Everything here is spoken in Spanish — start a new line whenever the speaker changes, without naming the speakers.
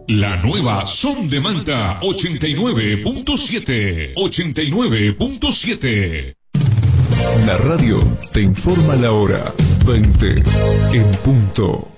La nueva Son de Manta 89.7. 89.7.
La radio te informa la hora 20 en punto.